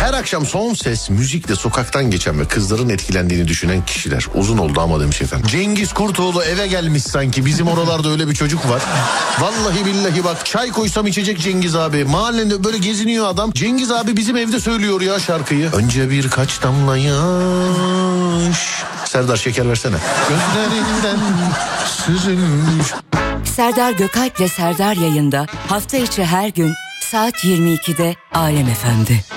Her akşam son ses müzikle sokaktan geçen ve kızların etkilendiğini düşünen kişiler. Uzun oldu ama demiş efendim. Cengiz Kurtoğlu eve gelmiş sanki. Bizim oralarda öyle bir çocuk var. Vallahi billahi bak, çay koysam içecek Cengiz abi. Mahallede böyle geziniyor adam. Cengiz abi bizim evde söylüyor ya şarkıyı. Önce birkaç damla yaş. Serdar şeker versene. Gözlerinden süzülmüş. Serdar Gökalp'le Serdar yayında hafta içi her gün saat 22'de Alem FM'de.